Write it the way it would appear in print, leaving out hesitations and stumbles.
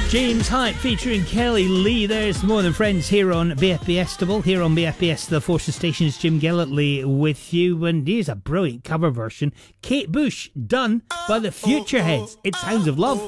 James Hype featuring Kelly Lee. There's More Than Friends here on BFBS Double. Here on BFBS, the Forces Stations, Jim Gillitley with you. And here's a brilliant cover version. Kate Bush, done by the Futureheads. It's Sounds of Love.